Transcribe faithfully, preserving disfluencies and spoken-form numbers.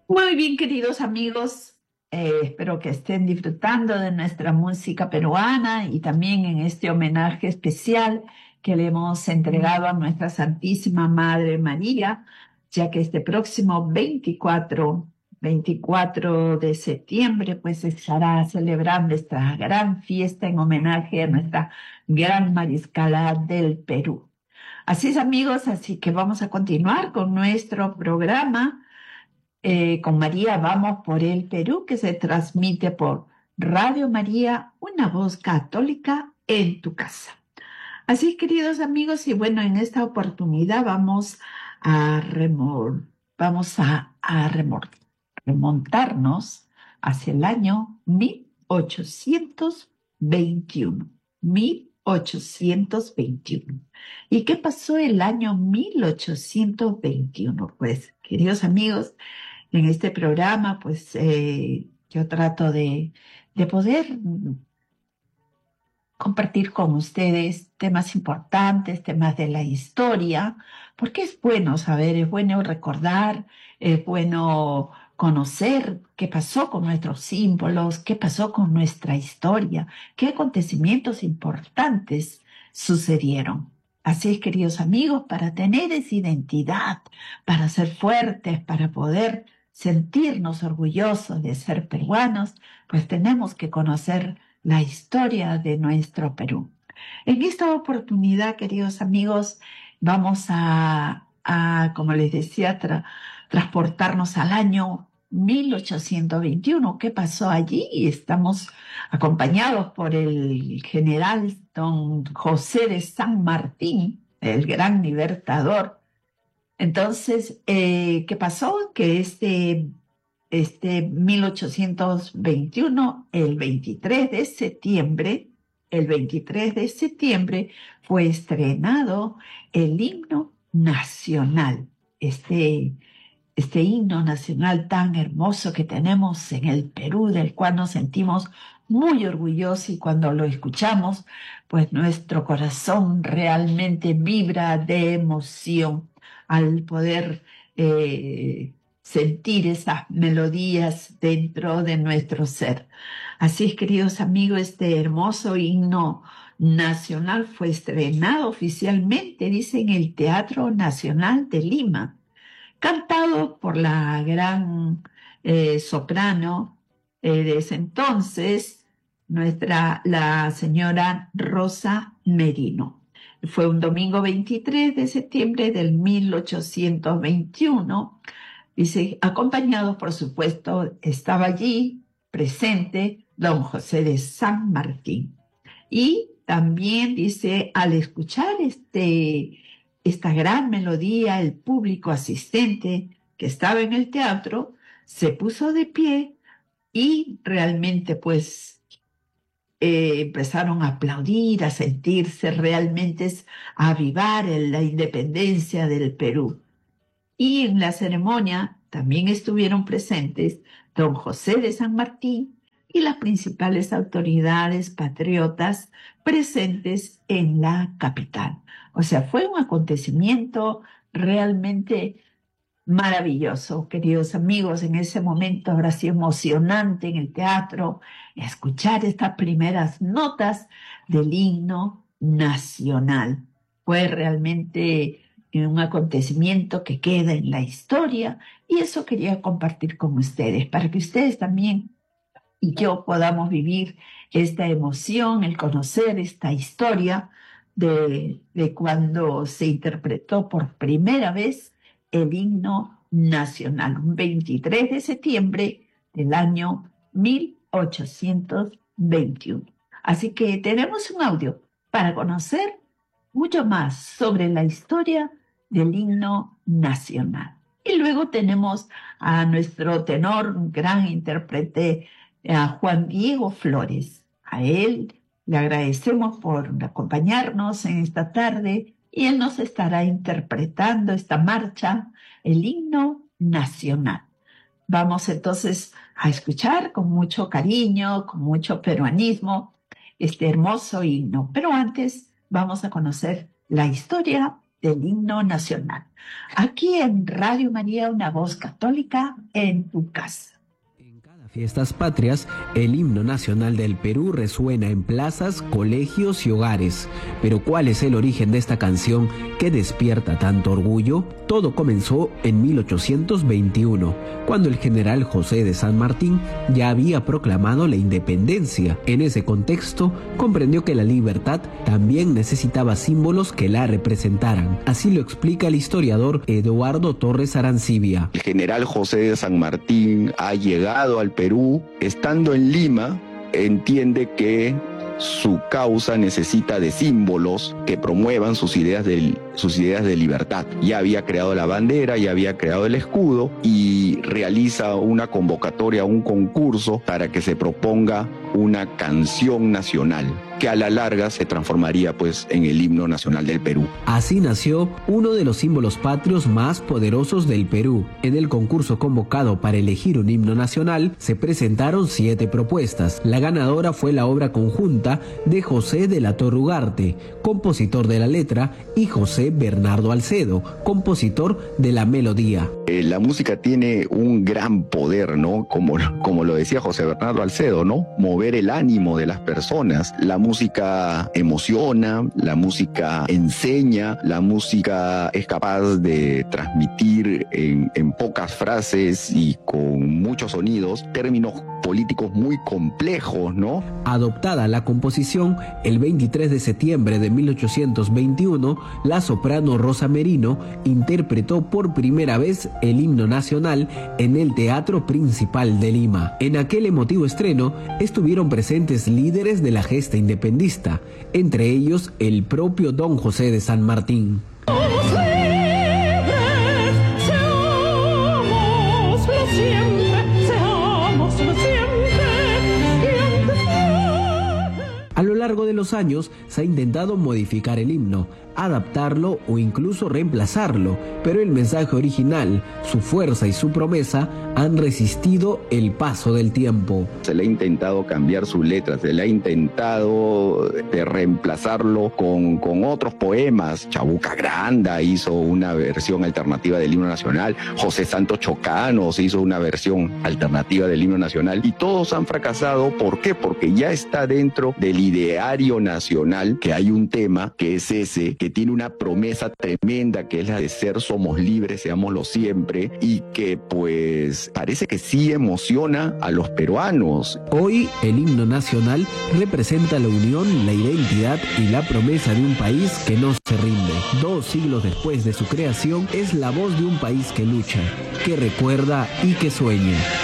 Muy bien, queridos amigos, eh, espero que estén disfrutando de nuestra música peruana y también en este homenaje especial que le hemos entregado a nuestra Santísima Madre María, ya que este próximo veinticuatro, veinticuatro de septiembre, pues se estará celebrando esta gran fiesta en homenaje a nuestra gran mariscala del Perú. Así es, amigos, así que vamos a continuar con nuestro programa eh, con María Vamos por el Perú, que se transmite por Radio María, una voz católica en tu casa. Así, queridos amigos, y bueno, en esta oportunidad vamos a, remor vamos a, a remor remontarnos hacia el año mil ochocientos veintiuno. mil ochocientos veintiuno. ¿Y qué pasó el año mil ochocientos veintiuno? Pues, queridos amigos, en este programa, pues eh, yo trato de, de poder compartir con ustedes temas importantes, temas de la historia, porque es bueno saber, es bueno recordar, es bueno conocer qué pasó con nuestros símbolos, qué pasó con nuestra historia, qué acontecimientos importantes sucedieron. Así es, queridos amigos, para tener esa identidad, para ser fuertes, para poder sentirnos orgullosos de ser peruanos, pues tenemos que conocer la historia de nuestro Perú. En esta oportunidad, queridos amigos, vamos a, a como les decía, tra- transportarnos al año mil ochocientos veintiuno. ¿Qué pasó allí? Y estamos acompañados por el general don José de San Martín, el gran libertador. Entonces, eh, ¿qué pasó? Que este este mil ochocientos veintiuno, el veintitrés de septiembre, el veintitrés de septiembre fue estrenado el himno nacional, este, este himno nacional tan hermoso que tenemos en el Perú, del cual nos sentimos muy orgullosos y cuando lo escuchamos, pues nuestro corazón realmente vibra de emoción al poder eh, sentir esas melodías dentro de nuestro ser. Así es, queridos amigos, este hermoso himno nacional fue estrenado oficialmente, dice, en el Teatro Nacional de Lima, cantado por la gran eh, soprano eh, de ese entonces, nuestra, la señora Rosa Merino. Fue un domingo veintitrés de septiembre del mil ochocientos veintiuno. Dice, acompañados, por supuesto, estaba allí presente don José de San Martín. Y también dice, al escuchar este, esta gran melodía, el público asistente que estaba en el teatro se puso de pie y realmente pues eh, empezaron a aplaudir, a sentirse realmente, a avivar en la independencia del Perú. Y en la ceremonia también estuvieron presentes don José de San Martín y las principales autoridades patriotas presentes en la capital. O sea, fue un acontecimiento realmente maravilloso, queridos amigos. En ese momento habrá sido emocionante en el teatro escuchar estas primeras notas del himno nacional. Fue realmente un acontecimiento que queda en la historia y eso quería compartir con ustedes, para que ustedes también y yo podamos vivir esta emoción, el conocer esta historia de, de cuando se interpretó por primera vez el himno nacional, un veintitrés de septiembre del año mil ochocientos veintiuno. Así que tenemos un audio para conocer mucho más sobre la historia del himno nacional. Y luego tenemos a nuestro tenor, un gran intérprete, a Juan Diego Flores. A él le agradecemos por acompañarnos en esta tarde y él nos estará interpretando esta marcha, el himno nacional. Vamos entonces a escuchar con mucho cariño, con mucho peruanismo, este hermoso himno. Pero antes vamos a conocer la historia del himno nacional. Aquí en Radio María, una voz católica en tu casa. Fiestas patrias, el himno nacional del Perú resuena en plazas, colegios y hogares. Pero ¿cuál es el origen de esta canción que despierta tanto orgullo? Todo comenzó en mil ochocientos veintiuno, cuando el general José de San Martín ya había proclamado la independencia. En ese contexto, comprendió que la libertad también necesitaba símbolos que la representaran. Así lo explica el historiador Eduardo Torres Arancibia. El general José de San Martín ha llegado al Perú, estando en Lima, entiende que su causa necesita de símbolos que promuevan sus ideas de, sus ideas de libertad. Ya había creado la bandera, ya había creado el escudo y realiza una convocatoria, un concurso para que se proponga una canción nacional que a la larga se transformaría pues en el himno nacional del Perú. Así nació uno de los símbolos patrios más poderosos del Perú. En el concurso convocado para elegir un himno nacional se presentaron siete propuestas. La ganadora fue la obra conjunta de José de la Torre Ugarte, compositor de la letra, y José Bernardo Alcedo, compositor de la melodía. Eh, la música tiene un gran poder, ¿no? Como, como lo decía José Bernardo Alcedo, ¿no? Mover el ánimo de las personas. La música emociona, la música enseña, la música es capaz de transmitir en, en pocas frases y con muchos sonidos términos políticos muy complejos, ¿no? Adoptada la composición, el veintitrés de septiembre de mil ochocientos veintiuno, la soprano Rosa Merino interpretó por primera vez el himno nacional en el Teatro Principal de Lima. En aquel emotivo estreno estuvieron presentes líderes de la gesta independista, entre ellos el propio don José de San Martín. A lo largo de los años se ha intentado modificar el himno, adaptarlo o incluso reemplazarlo, pero el mensaje original, su fuerza y su promesa han resistido el paso del tiempo. Se le ha intentado cambiar su letra, se le ha intentado de reemplazarlo con, con otros poemas. Chabuca Granda hizo una versión alternativa del himno nacional, José Santos Chocano se hizo una versión alternativa del himno nacional y todos han fracasado. ¿Por qué? Porque ya está dentro del ideario nacional que hay un tema que es ese, que tiene una promesa tremenda que es la de ser somos libres, seámoslo siempre, y que pues parece que sí emociona a los peruanos. Hoy el himno nacional representa la unión, la identidad y la promesa de un país que no se rinde. Dos siglos después de su creación es la voz de un país que lucha, que recuerda y que sueña.